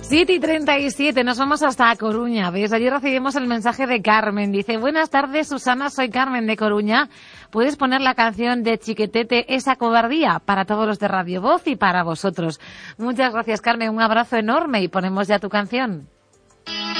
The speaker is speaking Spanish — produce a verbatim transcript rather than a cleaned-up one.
siete y treinta y siete, nos vamos hasta Coruña. ¿Ves? Ayer recibimos el mensaje de Carmen. Dice, buenas tardes, Susana, soy Carmen de Coruña. ¿Puedes poner la canción de Chiquetete, Esa cobardía? Para todos los de Radio Voz y para vosotros. Muchas gracias, Carmen. Un abrazo enorme y ponemos ya tu canción.